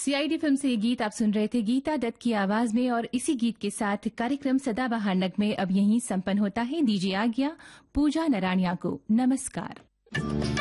CID film से ये गीत आप सुन रहे थे गीता दत्त की आवाज में। और इसी गीत के साथ कार्यक्रम सदाबहार नगमे अब यहीं संपन्न होता है। दीजिए आज्ञा पूजा नराणिया को। नमस्कार।